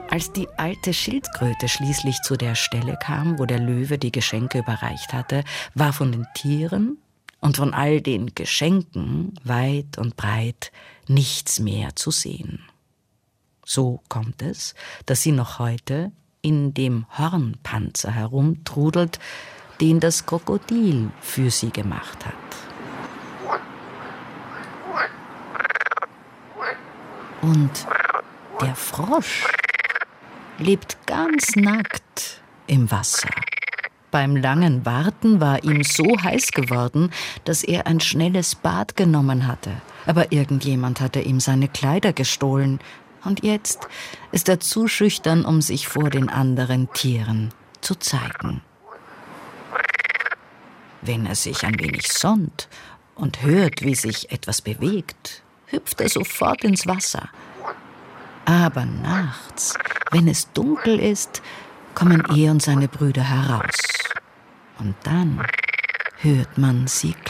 Als die alte Schildkröte schließlich zu der Stelle kam, wo der Löwe die Geschenke überreicht hatte, war von den Tieren und von all den Geschenken weit und breit nichts mehr zu sehen. So kommt es, dass sie noch heute in dem Hornpanzer herumtrudelt, den das Krokodil für sie gemacht hat. Und der Frosch lebt ganz nackt im Wasser. Beim langen Warten war ihm so heiß geworden, dass er ein schnelles Bad genommen hatte. Aber irgendjemand hatte ihm seine Kleider gestohlen. Und jetzt ist er zu schüchtern, um sich vor den anderen Tieren zu zeigen. Wenn er sich ein wenig sonnt und hört, wie sich etwas bewegt, hüpft er sofort ins Wasser. Aber nachts, wenn es dunkel ist, kommen er und seine Brüder heraus. Und dann hört man sie